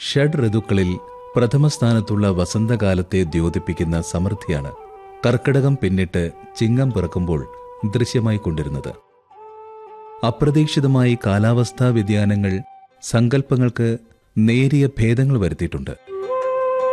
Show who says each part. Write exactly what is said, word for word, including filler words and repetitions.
Speaker 1: ഷഡ് ഋതുക്കളിൽ പ്രഥമസ്ഥാനത്തുള്ള വസന്തകാലത്തെ ദ്യോതിപ്പിക്കുന്ന സമൃദ്ധിയാണ് കർക്കിടകം പിന്നിട്ട് ചിങ്ങം പിറക്കുമ്പോൾ ദൃശ്യമായി കൊണ്ടിരുന്നത്. അപ്രതീക്ഷിതമായി കാലാവസ്ഥാ വ്യതിയാനങ്ങൾ സങ്കല്പങ്ങൾക്ക് നേരിയ ഭേദങ്ങൾ വരുത്തിയിട്ടുണ്ട്.